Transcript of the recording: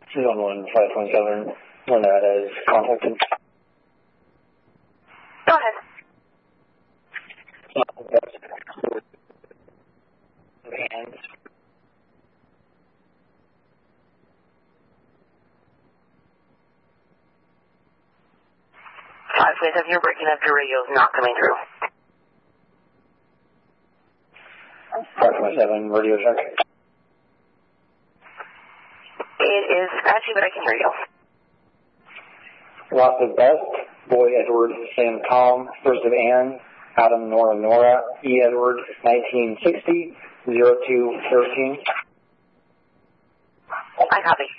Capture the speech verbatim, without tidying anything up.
two one one five twenty seven. When that is contacted. Go ahead. And five twenty seven, you're breaking up. Your radio is not coming through. five twenty-seven, radio check. It is scratchy, but I can hear you. Lots of best. Boy Edward, Sam Tom, First of Anne, Adam Nora Nora, E Edward, nineteen sixty, zero two thirteen. I copy.